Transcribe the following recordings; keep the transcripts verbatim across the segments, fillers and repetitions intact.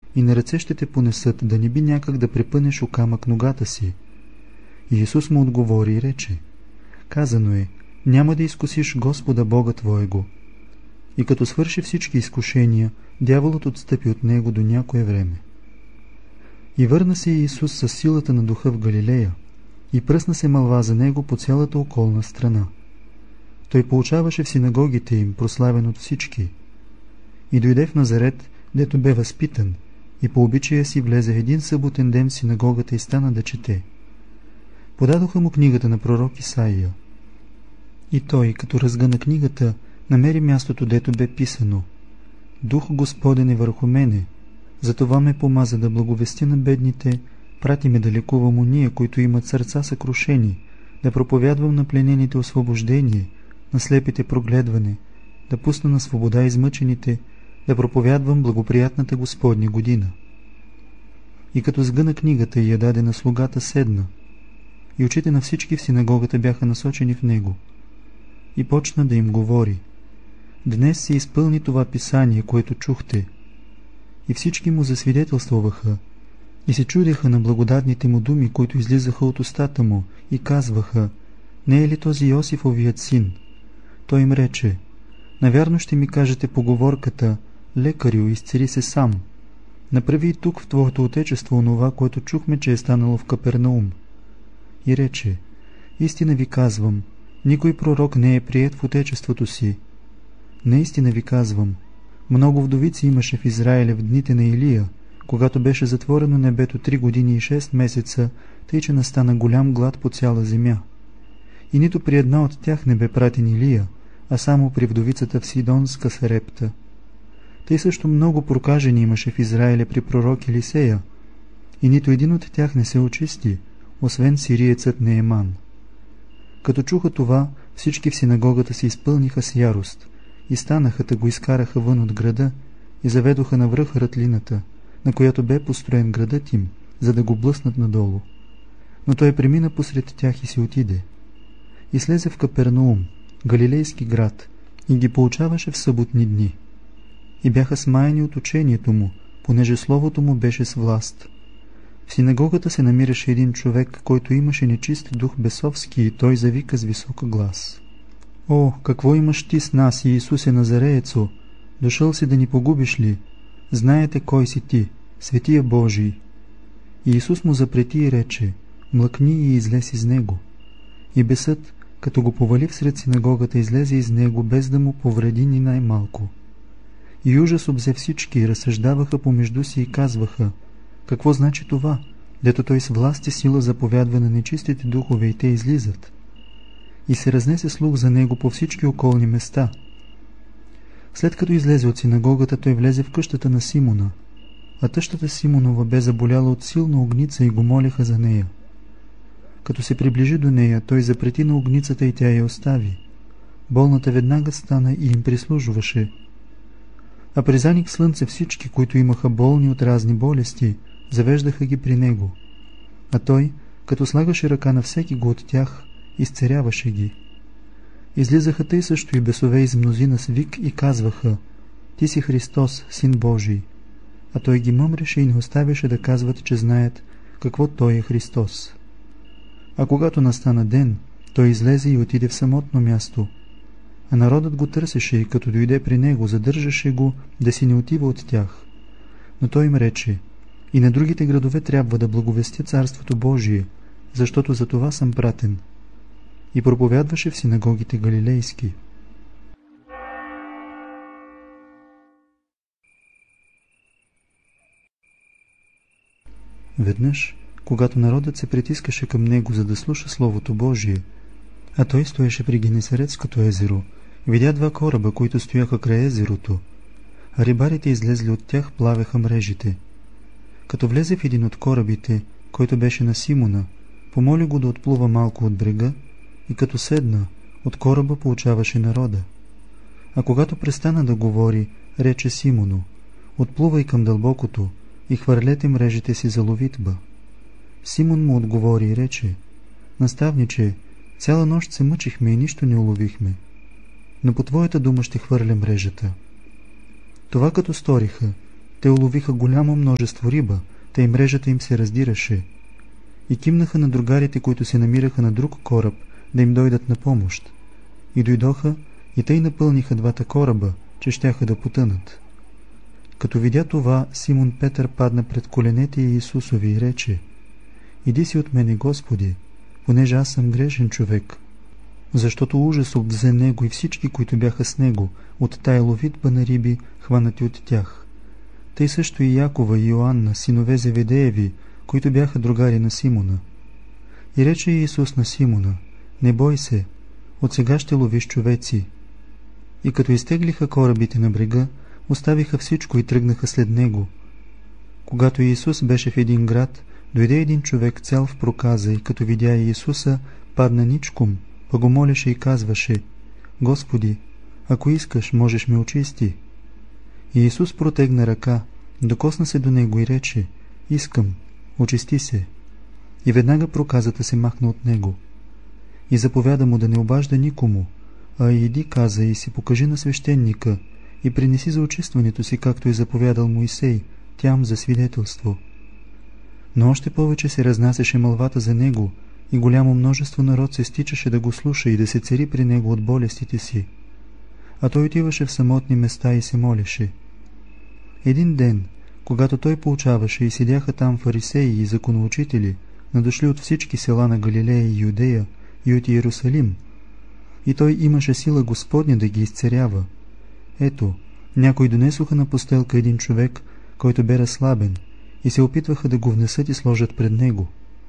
и на ръце ще те понесат, да не би някак да препънеш о камък ногата си. И Исус му отговори и рече: казано е, няма да изкусиш Господа Бога твоего. И като свърши всички изкушения, дяволът отстъпи от него до някое време. И върна се Исус със силата на духа в Галилея, и пръсна се мълва за него по цялата околна страна. Той получаваше в синагогите им, прославен от всички. И дойде в Назарет, дето бе възпитан, и по обичая си влезе един съботен ден в синагогата и стана да чете. Подадоха му книгата на пророк Исаия. И той, като разгъна книгата, намери мястото, дето бе писано: Дух Господен е върху мене, затова ме помаза да благовестя на бедните, прати ме да лекувам уния, които имат сърца съкрушени, да проповядвам на пленените освобождение, на слепите прогледване, да пусна на свобода измъчените, да проповядвам благоприятната Господня година. И като сгъна книгата и я даде на слугата, седна, и очите на всички в синагогата бяха насочени в него. И почна да им говори: днес се изпълни това писание, което чухте. И всички му засвидетелствуваха и се чудеха на благодатните му думи, които излизаха от устата му, и казваха: не е ли този Йосифовият син? Той им рече: навярно ще ми кажете поговорката: лекарю, изцели се сам. Направи и тук в твоето отечество онова, което чухме, че е станало в Капернаум. И рече: истина ви казвам, никой пророк не е приет в отечеството си. Наистина ви казвам, много вдовици имаше в Израиля в дните на Илия, когато беше затворено небето три години и шест месеца, тъй че настана голям глад по цяла земя. И нито при една от тях не бе пратен Илия, а само при вдовицата в Сидонска Сарепта. Тъй също много прокажени имаше в Израиля при пророк Елисея, и нито един от тях не се очисти, освен сириецът Нееман. Като чуха това, всички в синагогата се изпълниха с ярост, и станаха да го изкараха вън от града, и заведоха на връх ратлината, на която бе построен градът им, за да го блъснат надолу. Но той премина посред тях и си отиде. И слезе в Капернаум, галилейски град, и ги поучаваше в съботни дни. И бяха смаяни от учението му, понеже словото му беше с власт. В синагогата се намираше един човек, който имаше нечист дух бесовски, и той завика с висок глас: О, какво имаш ти с нас, Иисусе Назареецо? Дошъл си да ни погубиш ли? Знаете кой си ти, Светия Божий. И Исус му запрети и рече: млъкни и излез из него. И бесът, като го повали всред синагогата, излезе из него, без да му повреди ни най-малко. И ужас обзе всички, и разсъждаваха помежду си и казваха: какво значи това, дето той с власт и сила заповядва на нечистите духове и те излизат? И се разнесе слух за него по всички околни места. След като излезе от синагогата, той влезе в къщата на Симона, а тъщата Симонова бе заболяла от силна огница и го молеха за нея. Като се приближи до нея, той запрети на огницата и тя я остави. Болната веднага стана и им прислужваше. А при заник слънце всички, които имаха болни от разни болести, завеждаха ги при него. А той, като слагаше ръка на всеки го от тях, изцеряваше ги. Излизаха тъй също и бесове из мнозина с вик и казваха: ти си Христос, Син Божий. А той ги мъмреше и не оставяше да казват, че знаят какво той е Христос. А когато настана ден, той излезе и отиде в самотно място. А народът го търсеше и като дойде при него, задържаше го да си не отива от тях. Но той им рече: и на другите градове трябва да благовестя Царството Божие, защото за това съм пратен. И проповядваше в синагогите галилейски. Веднъж, когато народът се притискаше към него, за да слуша Словото Божие, а той стоеше при Генесаретското езеро, видя два кораба, които стояха край езерото, а рибарите излезли от тях плавеха мрежите. Като влезе в един от корабите, който беше на Симона, помоли го да отплува малко от брега, и като седна, от кораба поучаваше народа. А когато престана да говори, рече Симону: отплувай към дълбокото и хвърлете мрежите си за ловитба. Симон му отговори и рече: наставниче, цяла нощ се мъчихме и нищо не уловихме, но по твоята дума ще хвърля мрежата. Това като сториха, Те уловиха голямо множество риба, тъй мрежата им се раздираше. И кимнаха на другарите, които се намираха на друг кораб, да им дойдат на помощ. И дойдоха, и тъй напълниха двата кораба, че щяха да потънат. Като видя това, Симон Петър падна пред коленете Иисусови и рече: „Иди си от мене, Господи, понеже аз съм грешен човек“, защото ужас обвзе него и всички, които бяха с него, от тая ловитба на риби, хванати от тях. Тъй също и Якова и Йоанна, синове Зеведееви, които бяха другари на Симона. И рече Иисус на Симона: „Не бой се, от сега ще ловиш човеци“. И като изтеглиха корабите на брега, оставиха всичко и тръгнаха след него. Когато Иисус беше в един град, дойде един човек цял в проказа и като видя Иисуса, падна ничком, па го молеше и казваше: „Господи, ако искаш, можеш ме очисти“. И Иисус протегна ръка, докосна се до него и рече: „Искам, очисти се“. И веднага проказата се махна от него. И заповяда му да не обажда никому, а иди, каза, и си покажи на свещеника и принеси за очистването си, както е заповядал Моисей, тям за свидетелство. Но още повече се разнасяше мълвата за него и голямо множество народ се стичаше да го слуша и да се цари при него от болестите си. А той отиваше в самотни места и се молеше. Един ден, когато той поучаваше и седяха там фарисеи и законоучители, надошли от всички села на Галилея и Юдея и от Иерусалим, и той имаше сила Господня да ги изцерява. Ето, някои донесоха на постелка един човек, който бе разслабен, и се опитваха да го внесат и сложат пред него.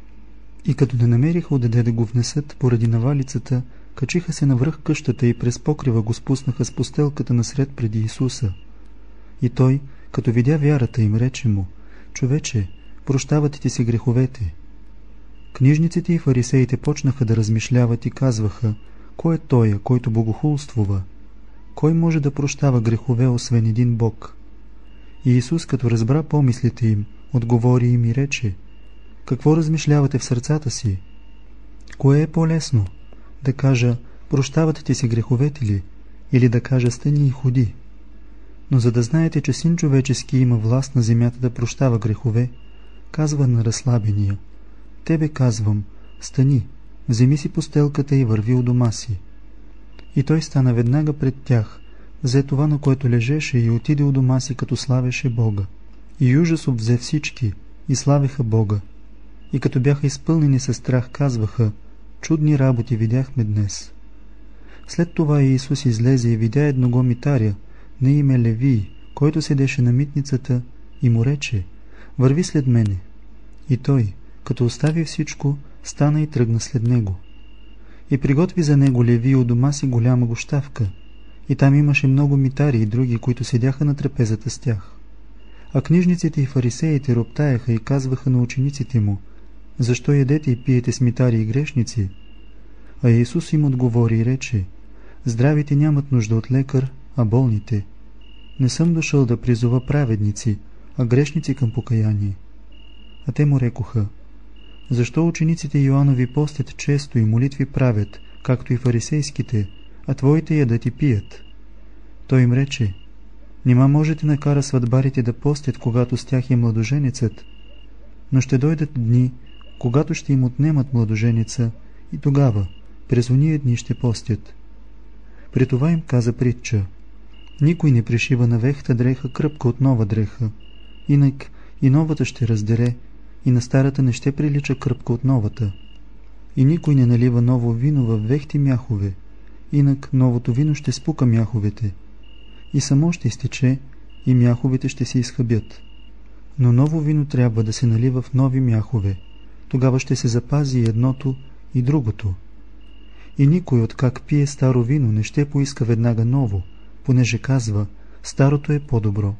И като не намериха отде да го внесат поради навалицата, качиха се навръх къщата и през покрива го спуснаха с постелката насред преди Исуса. И той, като видя вярата им, рече му: „Човече, прощават ти си греховете“. Книжниците и фарисеите почнаха да размишляват и казваха: „Кой е тоя, който богохулствува? Кой може да прощава грехове, освен един Бог?“ И Исус, като разбра помислите им, отговори им и рече: „Какво размишлявате в сърцата си? Кое е по-лесно? Да кажа: прощават ти си греховете ли? Или да кажа: стани и ходи? Но за да знаете, че Син човечески има власт на земята да прощава грехове, казва на разслабения: тебе казвам, стани, вземи си постелката и върви у дома си. И той стана веднага пред тях, взе това, на което лежеше, и отиде у дома си, като славеше Бога. И ужас обвзе всички, и славеха Бога. И като бяха изпълнени със страх, казваха: чудни работи видяхме днес. След това Иисус излезе и видя едного митаря, на име Левий, който седеше на митницата, и му рече: върви след мене. И той, като остави всичко, стана и тръгна след него. И приготви за него Левий у дома си голяма гощавка, и там имаше много митари и други, които седяха на трапезата с тях. А книжниците и фарисеите роптаяха и казваха на учениците му: защо ядете и пиете с митари и грешници? А Иисус им отговори и рече: здравите нямат нужда от лекар, а болните. Не съм дошъл да призова праведници, а грешници към покаяние. А те му рекоха: защо учениците Йоанови постят често и молитви правят, както и фарисейските, а твоите ядат и пият? Той им рече: нима можете накара сватбарите да постят, когато с тях е младоженецът? Но ще дойдат дни, когато ще им отнемат младоженеца, и тогава, през ония дни ще постят. При това им каза притча: никой не пришива на вехта дреха кръпка от нова дреха, инак и новата ще раздере, и на старата не ще прилича кръпка от новата. И никой не налива ново вино във вехти мяхове, инак новото вино ще спука мяховете, и само ще изтече, и мяховете ще се изхъбят. Но ново вино трябва да се налива в нови мяхове, тогава ще се запази и едното, и другото. И никой, откак пие старо вино, не ще поиска веднага ново, понеже казва: старото е по-добро.